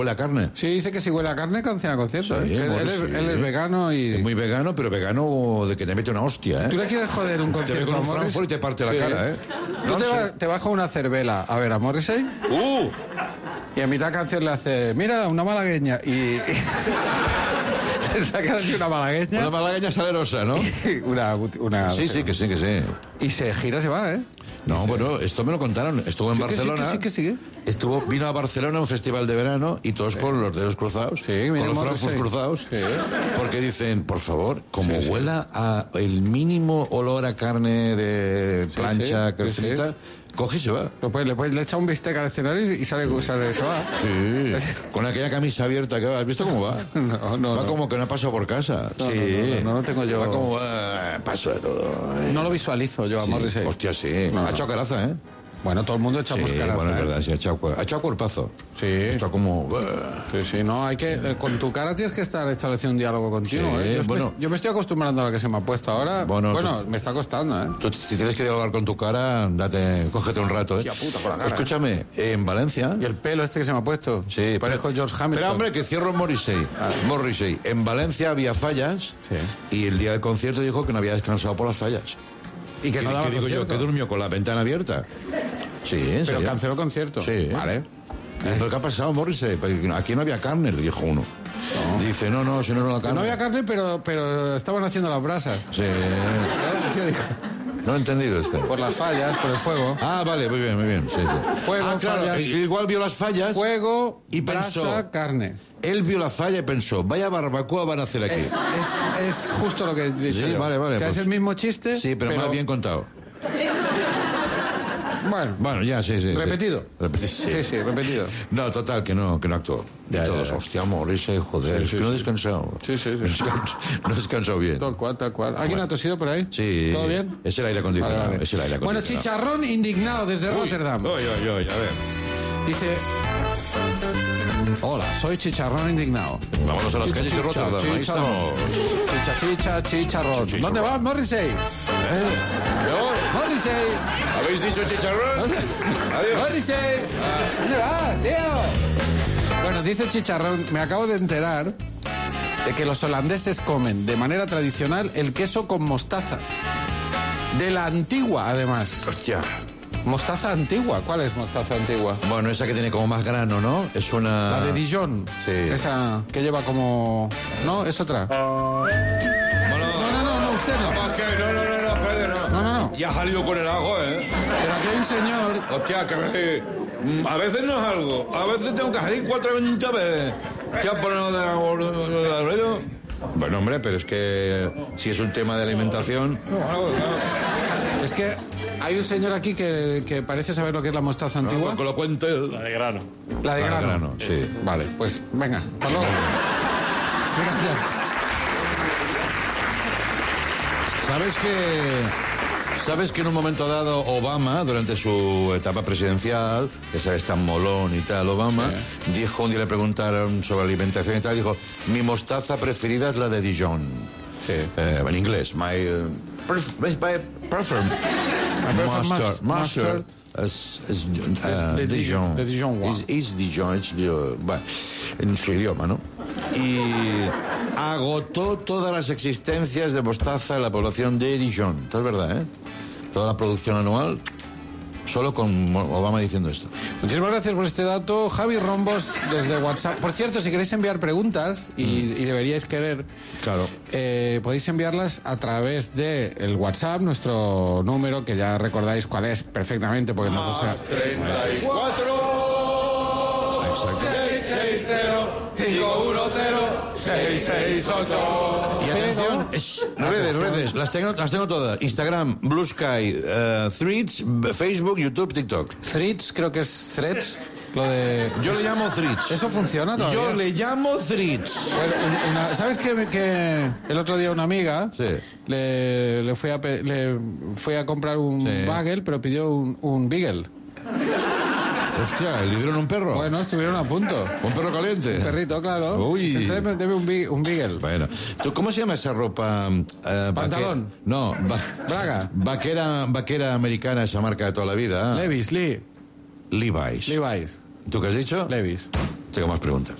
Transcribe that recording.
huele a carne. Sí, dice que si huele a carne cancela concierto. Sí, Él es vegano y... Es muy vegano, pero vegano de que te mete una hostia, ¿eh? ¿Tú le quieres joder un Te ve concierto con a un Morrissey? Frankfurt y te parte la cara, ¿eh? Tú te bajas una cervela a ver a Morrissey y a mitad canción le hace, mira, una malagueña y saca así una malagueña. Una malagueña salerosa, ¿no? una Sí, que sí. Y se gira, se va, ¿eh? No, bueno, esto me lo contaron. Estuvo en Barcelona. Que sí. Vino a Barcelona a un festival de verano y todos con los dedos cruzados, con los Frankfurt cruzados, porque dicen, por favor, como huela a el mínimo olor a carne de plancha que frita, coge y se va. Le echa un bistec al escenario y se va. Sí, con aquella camisa abierta que va. ¿Has visto cómo va? No. Va como que no ha pasado por casa. No tengo yo. Va como paso de todo. No lo visualizo yo a Morrissey. Hostia, sí. Ha echado caraza, ¿eh? Bueno, todo el mundo echamos caraza. Bueno, es verdad, sí, ha echado cuerpazo. Sí. Está como... Sí, no, hay que... con tu cara tienes que estar estableciendo un diálogo continuo, sí, ¿eh? bueno. Yo me estoy acostumbrando a lo que se me ha puesto ahora. Bueno, me está costando, ¿eh? Tú, si tienes que dialogar con tu cara, cógete un rato, ¿eh? Tía puta, con la cara. Escúchame, en Valencia... Y el pelo este que se me ha puesto. Sí. Parezco George Hamilton. Pero, hombre, que cierro Morrissey. En Valencia había fallas y el día del concierto dijo que no había descansado por las fallas. ¿Y que no daba digo concierto? yo? ¿Que durmió con la ventana abierta? Sí, ¿en Pero serio? canceló concierto. Sí. Vale. ¿Pero qué ha pasado, Morrissey? Aquí no había carne, le dijo uno. No. Dice, no, si no la carne. No había carne, pero estaban haciendo las brasas. Sí. El tío dijo, No he entendido este. por las fallas, por el fuego. Ah, vale, muy bien. Sí. Fuego, claro, fallas. igual vio las fallas. Fuego, y brasa, pensó, carne. Él vio la falla y pensó, vaya barbacoa van a hacer aquí. Es justo lo que he dicho Sí, yo. vale. O sea, Pues, es el mismo chiste. Sí, pero más bien contado. Bueno, ya, sí. ¿Repetido? Sí, repetido. No, total, que no actuó. Ya, y todos, ya. hostia, Morrissey, joder, es que no he descansado. Sí. No he descansado bien. Tal cual. ¿Alguien ha tosido por ahí? Sí. ¿Todo bien? Es el aire acondicionado. Vale. Es el aire Bueno, acondicionado. Chicharrón indignado desde Rotterdam. Oye, a ver. Dice... Hola, soy Chicharrón indignado. Vámonos a las calles de Rotterdam. Ahí estamos. Chicharrón. ¿Dónde vas, Morrissey? Morrissey. ¿Habéis dicho chicharrón? Adiós. Morrissey. ¿Dónde vas, tío? Bueno, dice Chicharrón, me acabo de enterar de que los holandeses comen de manera tradicional el queso con mostaza. De la antigua, además. Hostia. Mostaza antigua. ¿Cuál es mostaza antigua? Bueno, esa que tiene como más grano, ¿no? Es una... La de Dijon. Sí. Esa que lleva como... ¿No? Es otra. Bueno, No, usted no. Vamos, que no, Pedro, No. Ya ha salido con el ajo, ¿eh? Pero aquí hay un señor... Hostia, que a veces no es algo. A veces tengo que salir 4 veces. ¿Qué ha ponido de ruido? Bueno, hombre, pero es que si es un tema de alimentación... Es que hay un señor aquí que parece saber lo que es la mostaza antigua. Que lo cuente él. La de grano. La de grano. grano, sí. Vale, pues venga, hasta luego. Gracias. ¿Sabes que en un momento dado Obama, durante su etapa presidencial, que sabes tan molón y tal, Obama, dijo, un día le preguntaron sobre alimentación y tal, dijo, mi mostaza preferida es la de Dijon. Sí. En inglés, my preferred mustard es Dijon. De Dijon. Es Dijon, bueno, en su idioma, ¿no? Y agotó todas las existencias de mostaza en la población de Dijon. Esto es verdad, ¿eh? Toda la producción anual, solo con Obama diciendo esto. Muchísimas gracias por este dato, Javi Rombos, desde WhatsApp. Por cierto, si queréis enviar preguntas, y deberíais querer, Claro. podéis enviarlas a través de el WhatsApp, nuestro número, que ya recordáis cuál es perfectamente, porque no puse... 34 610-510-668. Y atención, redes, las tengo todas. Instagram, Blue Sky, Threads, Facebook, YouTube, TikTok. Threads, creo que es Threads, lo de... Yo le llamo Threads. ¿Eso funciona todavía? Yo le llamo Threads. Bueno, ¿sabes que el otro día una amiga le fue a comprar un bagel, pero pidió un beagle? Hostia, ¿le dieron un perro? Bueno, estuvieron a punto. ¿Un perro caliente? Un perrito, claro. Uy. Dice, debe un beagle. Bueno, ¿tú cómo se llama esa ropa? ¿Pantalón? No, Braga. Vaquera americana, esa marca de toda la vida. Levi's. Levi's. ¿Tú qué has dicho? Levis. Tengo más preguntas.